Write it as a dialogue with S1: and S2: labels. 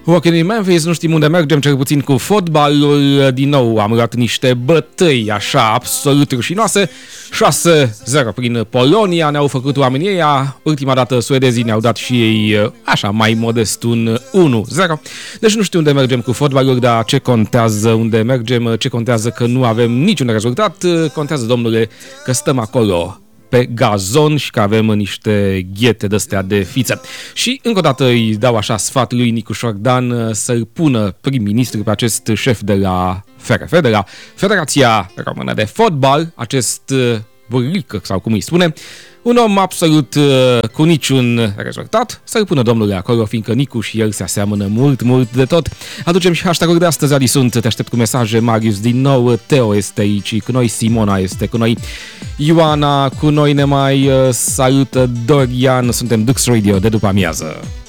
S1: Walking in Memphis, nu știm unde mergem, cel puțin cu fotbalul. Din nou am luat niște bătăi așa absolut rușinoase. 6-0 prin Polonia ne-au făcut oamenii ăia. Ultima dată suedezii ne-au dat și ei așa mai modest un 1-0. Deci nu știu unde mergem cu fotbalul, dar ce contează unde mergem, ce contează că nu avem niciun rezultat. Contează, domnule, că stăm acolo pe gazon și că avem niște ghete de-astea de fiță. Și încă o dată îi dau așa sfat lui Nicu Șordan să-l pună prim-ministru pe acest șef de la FRF, de la Federația Română de Fotbal, acest burlică, sau cum îi spune, un om absolut cu niciun rezultat, să-l pună domnule acolo, fiindcă Nicu și el se aseamănă mult de tot. Aducem și hashtag-ul de astăzi, Adi sunt, te aștept cu mesaje, Marius din nou, Teo este aici cu noi, Simona este cu noi, Ioana cu noi, ne mai salută Dorian, suntem Dux Radio de după amiază.